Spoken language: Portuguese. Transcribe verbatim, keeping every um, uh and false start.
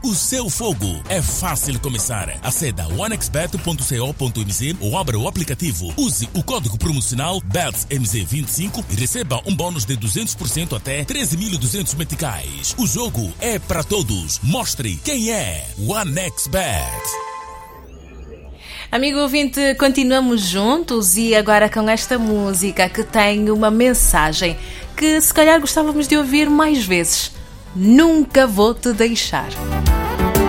o seu fogo. É fácil começar. Aceda a onexbet ponto co ponto mz ou abra o aplicativo. Use o código promocional B E T S M Z vinte e cinco e receba um bônus de duzentos por cento até treze mil e duzentos meticais. O jogo é para todos. Mostre quem é OneXBet. Amigo ouvinte, continuamos juntos e agora com esta música que tem uma mensagem que se calhar gostávamos de ouvir mais vezes. Nunca vou te deixar.